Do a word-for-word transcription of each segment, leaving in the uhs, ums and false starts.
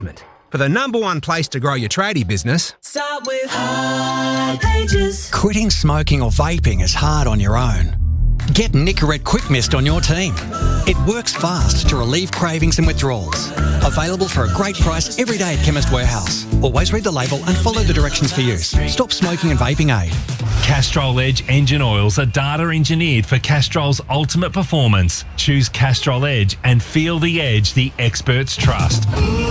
For the number one place to grow your tradie business, Start with Hipages. Quitting smoking or vaping is hard on your own. Get Nicorette Quick Mist on your team. It works fast to relieve cravings and withdrawals. Available for a great price every day at Chemist Warehouse. Always read the label and follow the directions for use. Stop smoking and vaping aid. Castrol Edge engine oils are data engineered for Castrol's ultimate performance. Choose Castrol Edge and feel the edge the experts trust.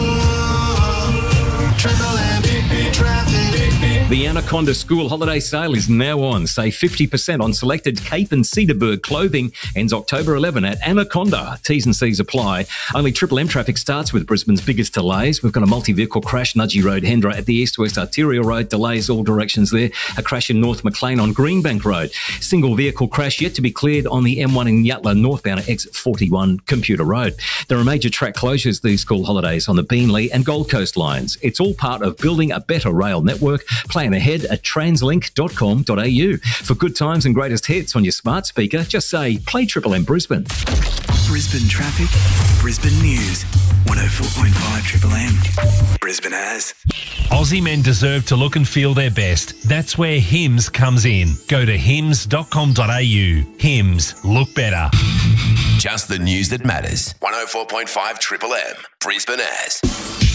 The Anaconda School Holiday Sale is now on. Save fifty percent on selected Cape and Cedarburg clothing. Ends October eleventh at Anaconda. T's and C's apply. Only Triple M traffic starts with Brisbane's biggest delays. We've got a multi-vehicle crash, Nudgee Road, Hendra at the east-west arterial road. Delays all directions there. A crash in North Maclean on Greenbank Road. Single vehicle crash yet to be cleared on the M one in Yatala northbound at exit forty-one Computer Road. There are major track closures these school holidays on the Beenleigh and Gold Coast lines. It's all part of building a better rail network. Plan ahead at translink dot com dot a u. For good times and greatest hits on your smart speaker, just say play Triple M Brisbane. Brisbane traffic, Brisbane news, one oh four point five Triple M. Brisbane has. Aussie men deserve to look and feel their best. That's where Hims comes in. Go to hims dot com dot a u. Hims, look better. Just the news that matters. one oh four point five Triple M. Brisbane has.